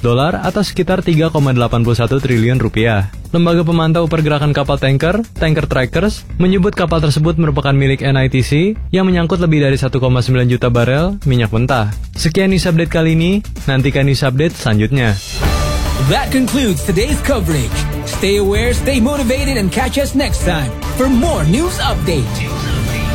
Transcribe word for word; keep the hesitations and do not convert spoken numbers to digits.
dolar atau sekitar tiga koma delapan satu triliun rupiah. Lembaga pemantau pergerakan kapal tanker, Tanker Trackers, menyebut kapal tersebut merupakan milik N I T C yang menyangkut lebih dari satu koma sembilan juta barel minyak mentah. Sekian news update kali ini, nantikan news update selanjutnya. That concludes today's coverage. Stay aware, stay motivated, and catch us next time for more news update.